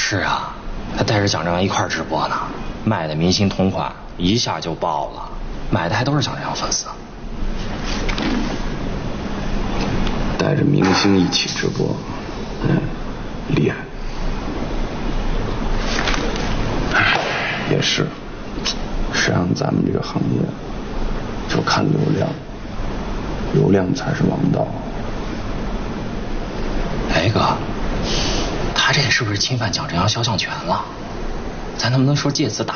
是啊，他带着蒋正阳一块儿直播呢，卖的明星同款一下就爆了，买的还都是蒋正阳粉丝。 带着明星一起直播，厉害。也是，实际上咱们这个行业就看流量，流量才是王道。 哎哥，他这是不是侵犯蒋正阳肖像权了？咱能不能说借此打